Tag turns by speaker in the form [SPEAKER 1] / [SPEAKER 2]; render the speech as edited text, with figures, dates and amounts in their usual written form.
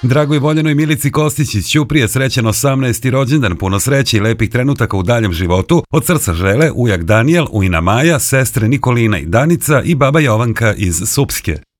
[SPEAKER 1] Dragoj voljenoj Milici Kostić iz Ćuprije srećan 18. rođendan, puno sreće i lepih trenutaka u daljem životu. Od srca žele ujak Danijel, ujna Maja, sestre Nikolina i Danica i baba Jovanka iz Supske.